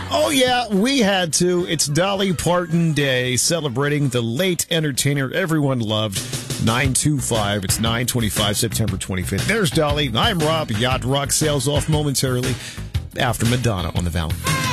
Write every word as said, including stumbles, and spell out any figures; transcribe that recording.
Oh, yeah, we had to. It's Dolly Parton Day, celebrating the late entertainer everyone loved. nine two five. It's nine twenty-five, September twenty-fifth. There's Dolly. I'm Rob. Yacht Rock sails off momentarily after Madonna on the Valley.